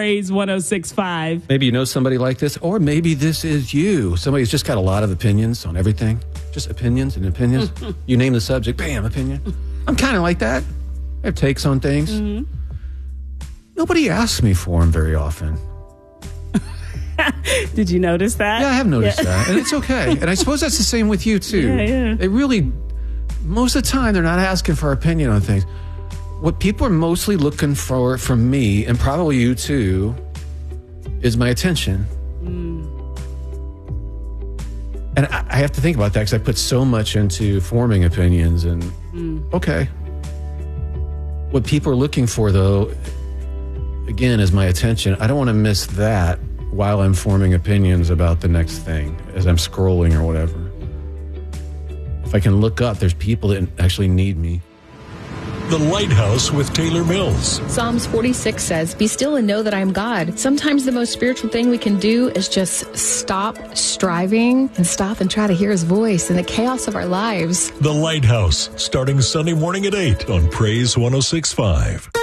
Praise 106.5. Maybe you know somebody like this, or maybe this is you. Somebody who's just got a lot of opinions on everything. Just opinions and opinions. You name the subject, bam, opinion. I'm kind of like that. I have takes on things. Mm-hmm. Nobody asks me for them very often. Did you notice that? Yeah, I have noticed that. And it's okay. And I suppose that's the same with you, too. Yeah. They really, most of the time, they're not asking for our opinion on things. What people are mostly looking for from me, and probably you, too, is my attention. And I have to think about that because I put so much into forming opinions. And, okay. What people are looking for, though, again, is my attention. I don't want to miss that while I'm forming opinions about the next thing as I'm scrolling or whatever. If I can look up, there's people that actually need me. The Lighthouse with Taylor Mills. Psalms 46 says, "Be still and know that I am God." Sometimes the most spiritual thing we can do is just stop striving and stop and try to hear his voice in the chaos of our lives. The Lighthouse, starting Sunday morning at 8 on Praise 106.5.